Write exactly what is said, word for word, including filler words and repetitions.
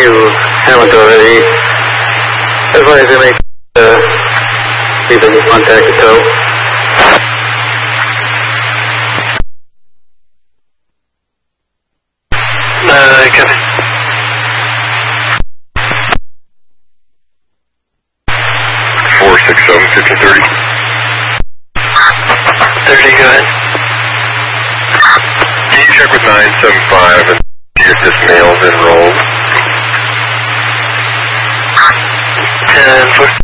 you haven't already, advise you make uh, people contact the tow. Uh, copy. four six seven, fifty thirty. thirty, go ahead. Can you check with nine seven five and see if this mail's enrolled? ten four.